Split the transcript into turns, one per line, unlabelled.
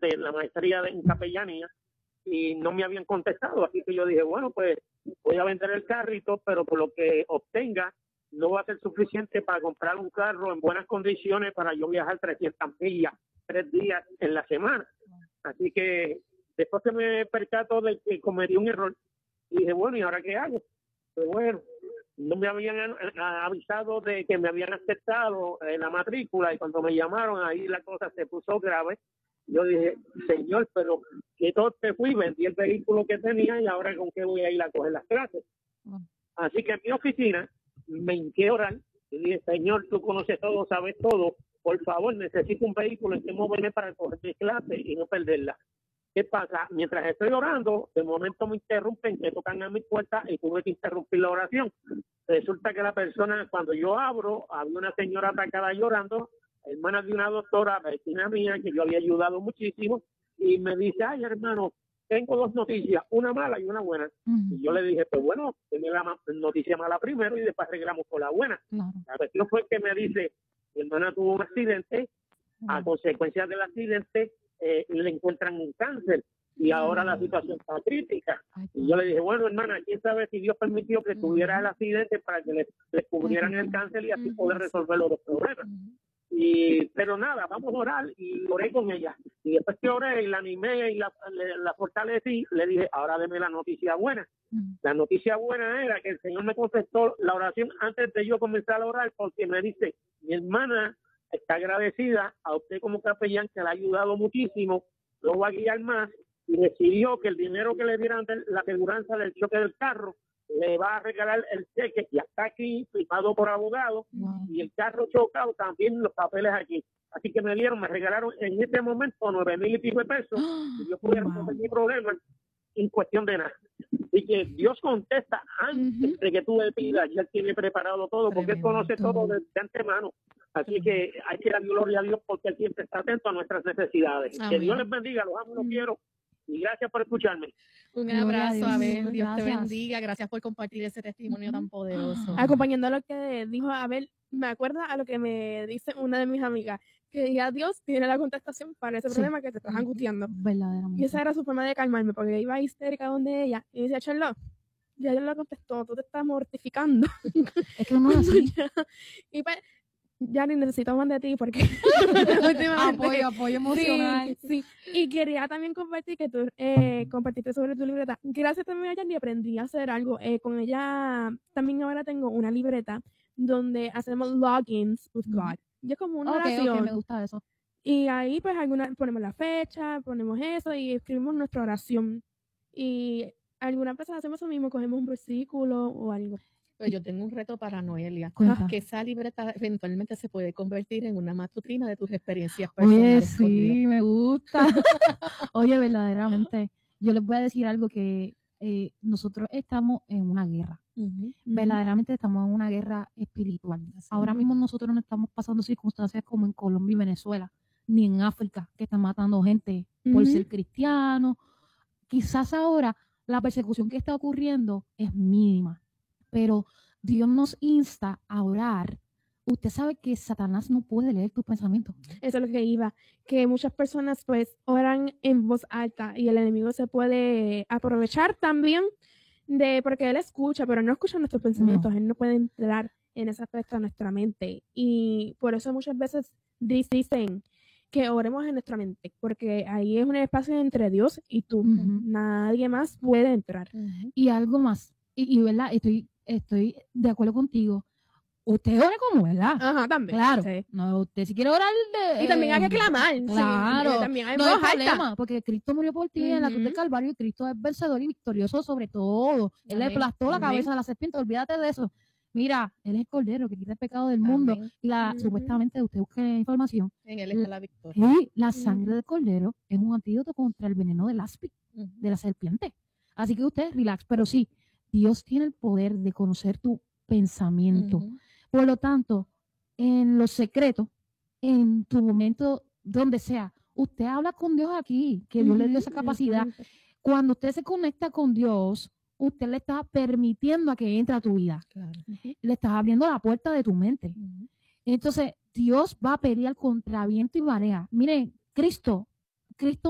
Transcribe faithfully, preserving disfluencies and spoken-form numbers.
de la maestría en capellanía y no me habían contestado, así que yo dije, bueno, pues voy a vender el carrito, pero por lo que obtenga no va a ser suficiente para comprar un carro en buenas condiciones para yo viajar trescientas millas, tres días en la semana. Así que después que me percato de que cometí un error, dije, bueno, ¿y ahora qué hago? Pues bueno, no me habían avisado de que me habían aceptado eh, la matrícula y cuando me llamaron ahí la cosa se puso grave. Yo dije, señor, pero qué torpe fui, vendí el vehículo que tenía y ahora con qué voy a ir a coger las clases. Uh-huh. Así que en mi oficina me hinqué a orar y dije, señor, tú conoces todo, sabes todo, por favor, necesito un vehículo en que moverme para coger mis clases y no perderla. ¿Qué pasa? Mientras estoy orando, de momento me interrumpen, me tocan a mi puerta y tuve que interrumpir la oración. Resulta que la persona, cuando yo abro, había una señora atacada llorando, hermana de una doctora, vecina mía, que yo había ayudado muchísimo, y me dice, ay, hermano, tengo dos noticias, una mala y una buena. Uh-huh. Y yo le dije, pues bueno, deme la noticia mala primero y después arreglamos con la buena. Uh-huh. La cuestión fue que me dice, mi hermana tuvo un accidente, uh-huh. a consecuencia del accidente, Eh, le encuentran un cáncer y ahora la situación está crítica. Y yo le dije, bueno, hermana, quién sabe si Dios permitió que tuviera el accidente para que le, le cubrieran el cáncer y así poder resolver los problemas. Y, pero nada, vamos a orar y oré con ella. Y después que oré y la animé y la, la, la fortalecí, le dije, ahora deme la noticia buena. La noticia buena era que el Señor me contestó la oración antes de yo comenzar a orar porque me dice, mi hermana está agradecida a usted como capellán que le ha ayudado muchísimo, lo va a guiar más y decidió que el dinero que le dieran de la aseguranza del choque del carro le va a regalar el cheque que está aquí firmado por abogado wow. y el carro chocado también los papeles aquí. Así que me dieron, me regalaron en este momento nueve mil y pico de pesos y yo pude resolver mi problema en cuestión de nada. Y que Dios contesta antes uh-huh. de que tú le pidas, ya tiene preparado todo, porque Él conoce todo de, de antemano. Así uh-huh. que hay que dar gloria a Dios porque Él siempre está atento a nuestras necesidades. Amén. Que Dios les bendiga, los amo, los quiero. Y gracias por escucharme.
Un abrazo, Abel. Dios gracias. Te bendiga. Gracias por compartir ese testimonio uh-huh. tan poderoso.
Acompañando a lo que dijo Abel, me acuerda a lo que me dice una de mis amigas, que ya Dios tiene la contestación para ese sí. problema que te estás angustiando.
Verdaderamente.
Y esa era su forma de calmarme, porque iba histérica donde ella y decía, Charlotte, ya Dios lo contestó, tú te estás mortificando.
Es que uno es así.
Y pues, ya ni necesito más de ti porque
apoyo, apoyo emocional.
Sí, sí. Y quería también compartir que tú eh, compartiste sobre tu libreta. Gracias también a ella y aprendí a hacer algo. Eh, con ella también ahora tengo una libreta donde hacemos logins with God. Y es como una
okay,
oración.
Okay, me gusta eso.
Y ahí pues alguna, ponemos la fecha, ponemos eso y escribimos nuestra oración. Y algunas veces hacemos eso mismo, cogemos un versículo o algo.
Pues yo tengo un reto para Noelia,
Cuenta.
que esa libreta eventualmente se puede convertir en una matutina de tus experiencias personales.
Oye, sí, me gusta. Oye, verdaderamente, yo les voy a decir algo que eh, nosotros estamos en una guerra. Uh-huh. Verdaderamente estamos en una guerra espiritual. Así Ahora mismo nosotros no estamos pasando circunstancias como en Colombia y Venezuela, ni en África, que están matando gente uh-huh. por ser cristianos. Quizás ahora la persecución que está ocurriendo es mínima. Pero Dios nos insta a orar. Usted sabe que Satanás no puede leer tus pensamientos.
Eso es lo que iba, que muchas personas pues oran en voz alta y el enemigo se puede aprovechar también de, porque él escucha, pero no escucha nuestros pensamientos, no. Él no puede entrar en ese aspecto de nuestra mente y por eso muchas veces dicen que oremos en nuestra mente, porque ahí es un espacio entre Dios y tú, uh-huh. nadie más puede entrar.
Uh-huh. Y algo más, y, y verdad, estoy Estoy de acuerdo contigo. Usted ora como, ¿verdad?
Ajá, también.
Claro.
Sí.
No, usted si quiere orar de,
y también hay que clamar.
Claro.
Sí, también hay
no hay problema,
alta.
porque Cristo murió por ti uh-huh. en la cruz del Calvario y Cristo es vencedor y victorioso sobre todo. Él le aplastó la cabeza a la serpiente, olvídate de eso. Mira, Él es el Cordero que quita el pecado del mundo. Amén. Y la, uh-huh. supuestamente, usted busque información.
En Él está la victoria.
Y la sangre uh-huh. del Cordero es un antídoto contra el veneno del áspid, uh-huh. de la serpiente. Así que usted relax, pero sí, Dios tiene el poder de conocer tu pensamiento. Uh-huh. Por lo tanto, en los secretos, en tu momento, donde sea, usted habla con Dios aquí, que Dios uh-huh. le dio esa capacidad. Uh-huh. Cuando usted se conecta con Dios, usted le está permitiendo a que entre a tu vida. Claro. Uh-huh. Le estás abriendo la puerta de tu mente. Uh-huh. Entonces, Dios va a pelear contra viento y marea. Miren, Cristo, Cristo